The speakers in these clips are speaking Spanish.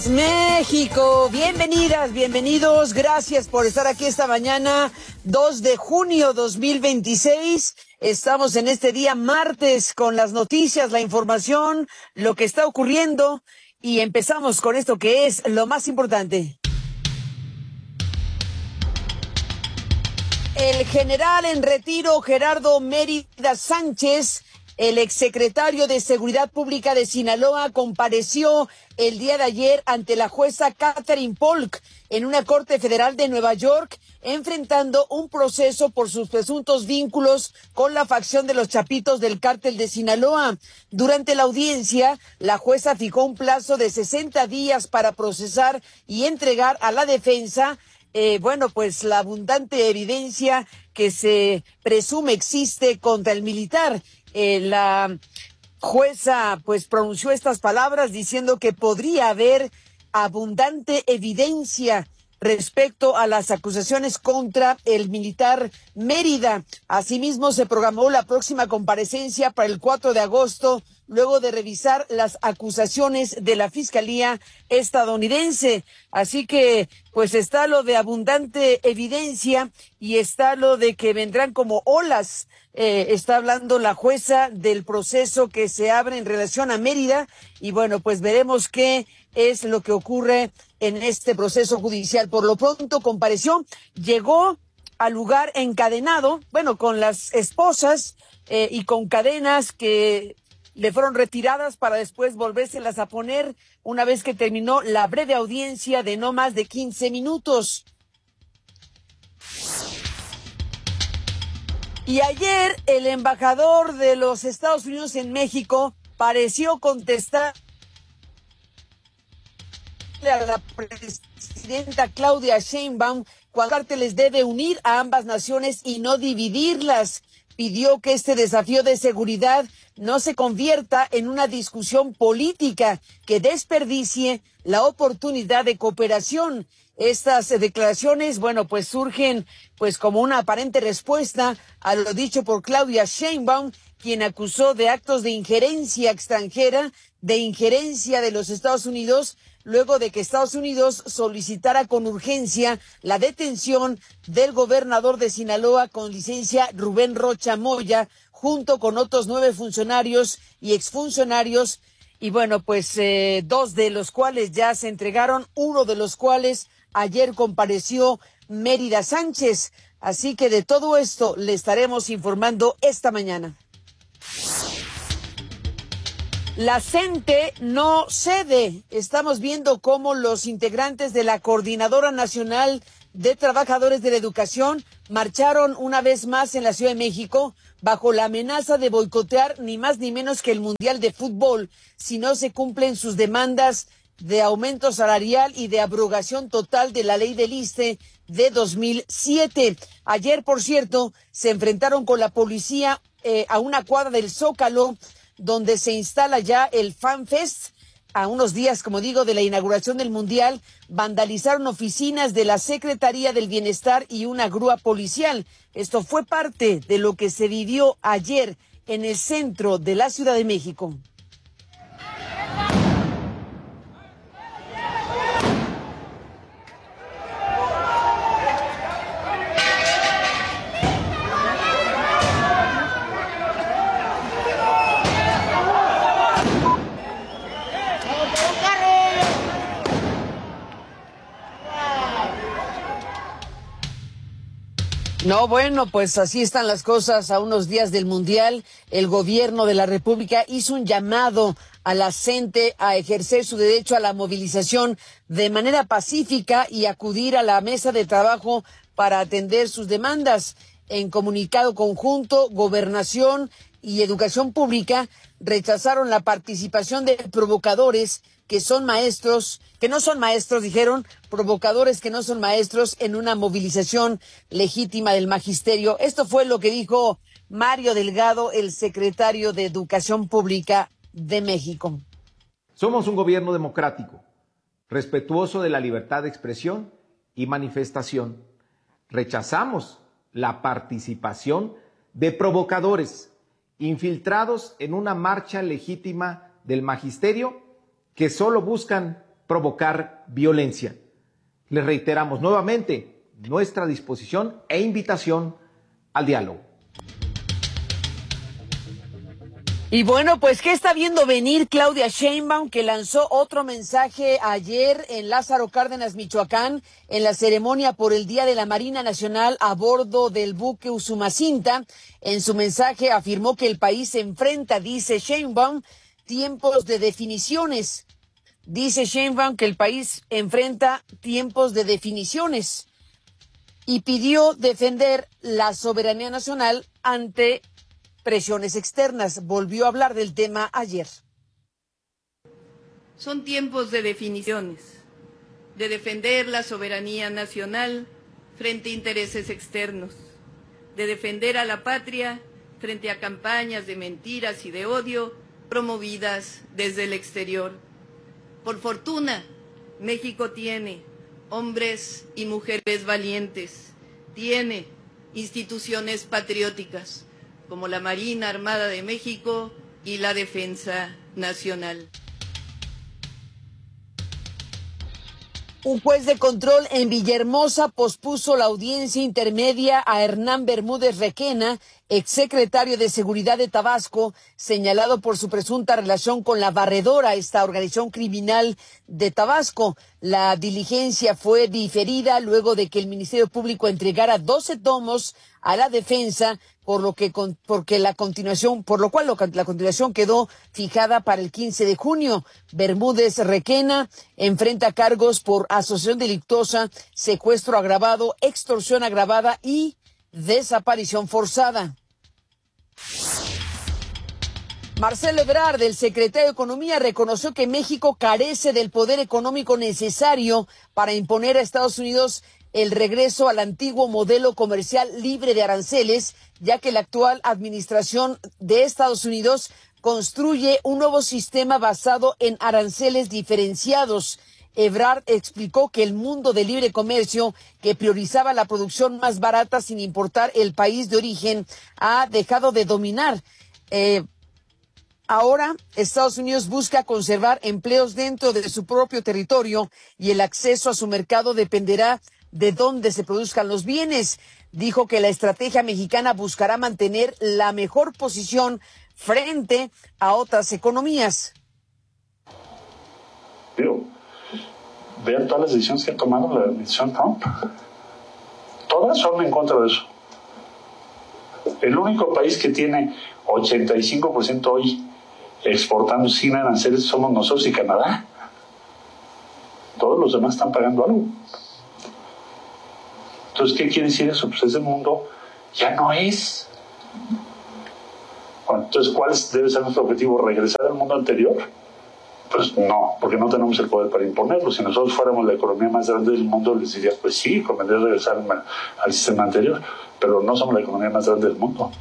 México, bienvenidas, bienvenidos, gracias por estar aquí esta mañana, 2 de junio 2026. Estamos en este día martes con las noticias, la información, lo que está ocurriendo y empezamos con esto que es lo más importante. El general en retiro Gerardo Mérida Sánchez, el exsecretario de Seguridad Pública de Sinaloa, compareció el día de ayer ante la jueza Catherine Polk en una corte federal de Nueva York, enfrentando un proceso por sus presuntos vínculos con la facción de los Chapitos del Cártel de Sinaloa. Durante la audiencia, la jueza fijó un plazo de 60 días para procesar y entregar a la defensa pues la abundante evidencia que se presume existe contra el militar. La jueza pues pronunció estas palabras diciendo que podría haber abundante evidencia respecto a las acusaciones contra el militar Mérida. Asimismo, se programó la próxima comparecencia para el 4 de agosto, luego de revisar las acusaciones de la Fiscalía estadounidense. Así que, pues está lo de abundante evidencia y está lo de que vendrán como olas. Está hablando la jueza del proceso que se abre en relación a Mérida y bueno, pues veremos qué es lo que ocurre en este proceso judicial. Por lo pronto compareció, llegó al lugar encadenado, bueno, con las esposas y con cadenas que le fueron retiradas para después volvérselas a poner una vez que terminó la breve audiencia de no más de 15 minutos. Y ayer el embajador de los Estados Unidos en México pareció contestar a la presidenta Claudia Sheinbaum cuando el cártel debe unir a ambas naciones y no dividirlas. Pidió que este desafío de seguridad no se convierta en una discusión política que desperdicie la oportunidad de cooperación. Estas declaraciones, bueno, pues surgen pues como una aparente respuesta a lo dicho por Claudia Sheinbaum, quien acusó de actos de injerencia extranjera, de injerencia de los Estados Unidos, luego de que Estados Unidos solicitara con urgencia la detención del gobernador de Sinaloa con licencia Rubén Rocha Moya, junto con otros 9 funcionarios y exfuncionarios, y bueno, pues 2 de los cuales ya se entregaron, uno de los cuales ayer compareció Mérida Sánchez. Así que de todo esto le estaremos informando esta mañana. La CENTE no cede. Estamos viendo cómo los integrantes de la Coordinadora Nacional de Trabajadores de la Educación marcharon una vez más en la Ciudad de México bajo la amenaza de boicotear ni más ni menos que el Mundial de Fútbol si no se cumplen sus demandas de aumento salarial y de abrogación total de la ley del ISSSTE de 2007. Ayer, por cierto, se enfrentaron con la policía a una cuadra del Zócalo, donde se instala ya el FanFest. A unos días, como digo, de la inauguración del Mundial, vandalizaron oficinas de la Secretaría del Bienestar y una grúa policial. Esto fue parte de lo que se vivió ayer en el centro de la Ciudad de México. No, bueno, pues así están las cosas a unos días del Mundial. El gobierno de la República hizo un llamado a la CENTE a ejercer su derecho a la movilización de manera pacífica y acudir a la mesa de trabajo para atender sus demandas. En comunicado conjunto, Gobernación y Educación Pública rechazaron la participación de provocadores que son maestros, que no son maestros, dijeron, provocadores que no son maestros en una movilización legítima del magisterio. Esto fue lo que dijo Mario Delgado, el secretario de Educación Pública de México. Somos un gobierno democrático, respetuoso de la libertad de expresión y manifestación. Rechazamos la participación de provocadores infiltrados en una marcha legítima del magisterio que solo buscan provocar violencia. Les reiteramos nuevamente nuestra disposición e invitación al diálogo. Y bueno, pues, ¿qué está viendo venir Claudia Sheinbaum, que lanzó otro mensaje ayer en Lázaro Cárdenas, Michoacán, en la ceremonia por el Día de la Marina Nacional a bordo del buque Usumacinta? En su mensaje afirmó que el país se enfrenta, dice Sheinbaum, tiempos de definiciones. Dice Sheinbaum que el país enfrenta tiempos de definiciones y pidió defender la soberanía nacional ante presiones externas. Volvió a hablar del tema ayer. Son tiempos de definiciones, de defender la soberanía nacional frente a intereses externos, de defender a la patria frente a campañas de mentiras y de odio promovidas desde el exterior. Por fortuna, México tiene hombres y mujeres valientes, tiene instituciones patrióticas, como la Marina Armada de México y la Defensa Nacional. Un juez de control en Villahermosa pospuso la audiencia intermedia a Hernán Bermúdez Requena, exsecretario de Seguridad de Tabasco, señalado por su presunta relación con la Barredora, esta organización criminal de Tabasco. La diligencia fue diferida luego de que el Ministerio Público entregara 12 tomos a la defensa, por lo cual la continuación quedó fijada para el 15 de junio. Bermúdez Requena enfrenta cargos por asociación delictuosa, secuestro agravado, extorsión agravada y desaparición forzada. Marcelo Ebrard, el secretario de Economía, reconoció que México carece del poder económico necesario para imponer a Estados Unidos el regreso al antiguo modelo comercial libre de aranceles, ya que la actual administración de Estados Unidos construye un nuevo sistema basado en aranceles diferenciados. Ebrard explicó que el mundo del libre comercio, que priorizaba la producción más barata sin importar el país de origen, ha dejado de dominar. Ahora, Estados Unidos busca conservar empleos dentro de su propio territorio y el acceso a su mercado dependerá de dónde se produzcan los bienes. Dijo que la estrategia mexicana buscará mantener la mejor posición frente a otras economías. Vean todas las decisiones que ha tomado la administración Trump. Todas son en contra de eso. El único país que tiene 85% hoy exportando sin aranceles somos nosotros y Canadá. Todos los demás están pagando algo. Entonces, ¿qué quiere decir eso? Pues ese mundo ya no es. Bueno, entonces, ¿cuál debe ser nuestro objetivo? ¿Regresar al mundo anterior? Pues no, porque no tenemos el poder para imponerlo. Si nosotros fuéramos la economía más grande del mundo, les diría, pues sí, convendría regresar al sistema anterior, pero no somos la economía más grande del mundo.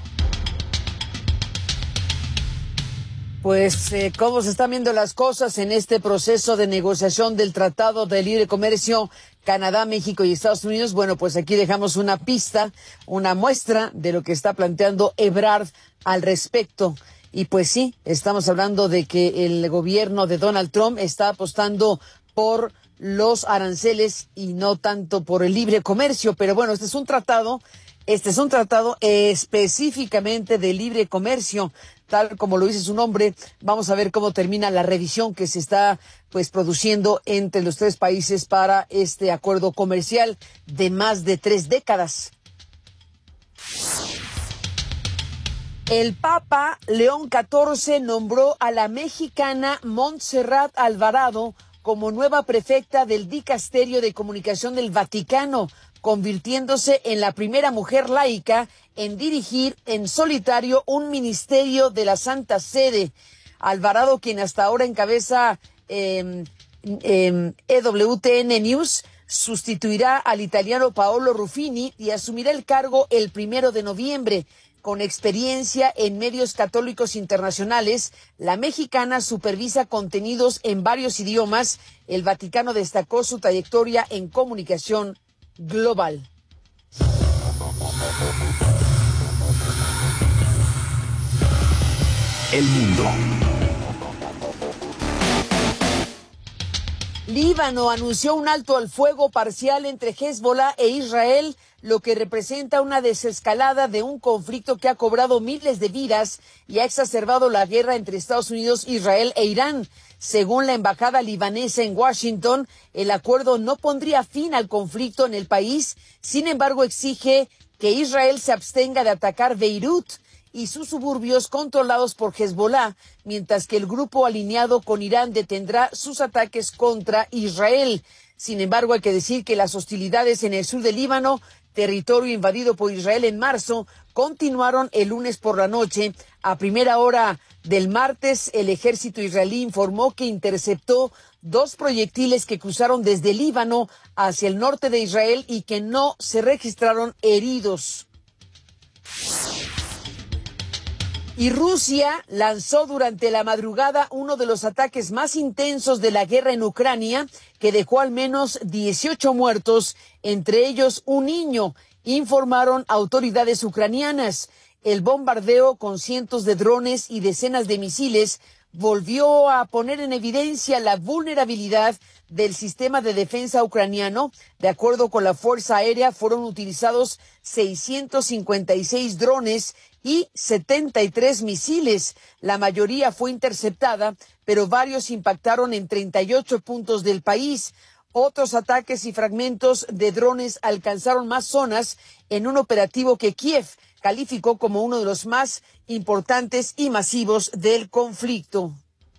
Pues, ¿cómo se están viendo las cosas en este proceso de negociación del Tratado de Libre Comercio Canadá, México y Estados Unidos? Bueno, pues aquí dejamos una pista, una muestra de lo que está planteando Ebrard al respecto. Y pues sí, estamos hablando de que el gobierno de Donald Trump está apostando por los aranceles y no tanto por el libre comercio. Pero bueno, este es un tratado específicamente de libre comercio, tal como lo dice su nombre. Vamos a ver cómo termina la revisión que se está produciendo entre los tres países para este acuerdo comercial de más de 3 décadas. El Papa León XIV nombró a la mexicana Montserrat Alvarado como nueva prefecta del Dicasterio de Comunicación del Vaticano, convirtiéndose en la primera mujer laica en dirigir en solitario un ministerio de la Santa Sede. Alvarado, quien hasta ahora encabeza EWTN News, sustituirá al italiano Paolo Ruffini y asumirá el cargo el 1 de noviembre. Con experiencia en medios católicos internacionales, la mexicana supervisa contenidos en varios idiomas. El Vaticano destacó su trayectoria en comunicación global. El mundo. Líbano anunció un alto al fuego parcial entre Hezbollah e Israel, lo que representa una desescalada de un conflicto que ha cobrado miles de vidas y ha exacerbado la guerra entre Estados Unidos, Israel e Irán. Según la embajada libanesa en Washington, el acuerdo no pondría fin al conflicto en el país, sin embargo exige que Israel se abstenga de atacar Beirut y sus suburbios controlados por Hezbollah, mientras que el grupo alineado con Irán detendrá sus ataques contra Israel. Sin embargo, hay que decir que las hostilidades en el sur del Líbano, territorio invadido por Israel en marzo, continuaron el lunes por la noche. A primera hora del martes, el ejército israelí informó que interceptó 2 proyectiles que cruzaron desde Líbano hacia el norte de Israel y que no se registraron heridos. Y Rusia lanzó durante la madrugada uno de los ataques más intensos de la guerra en Ucrania, que dejó al menos 18 muertos, entre ellos un niño, informaron autoridades ucranianas. El bombardeo con cientos de drones y decenas de misiles volvió a poner en evidencia la vulnerabilidad del sistema de defensa ucraniano. De acuerdo con la Fuerza Aérea, fueron utilizados 656 drones y 73 misiles. La mayoría fue interceptada, pero varios impactaron en 38 puntos del país. Otros ataques y fragmentos de drones alcanzaron más zonas en un operativo que Kiev calificó como uno de los más importantes y masivos del conflicto.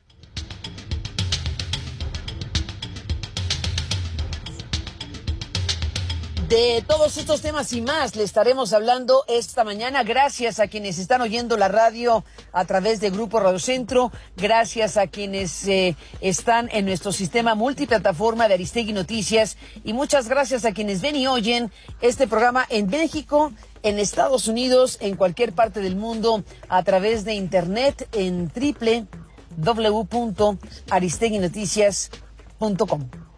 De todos estos temas y más le estaremos hablando esta mañana. Gracias a quienes están oyendo la radio a través de Grupo Radio Centro. Gracias a quienes están en nuestro sistema multiplataforma de Aristegui Noticias. Y muchas gracias a quienes ven y oyen este programa en México, en Estados Unidos, en cualquier parte del mundo, a través de internet en www.aristeguinoticias.com.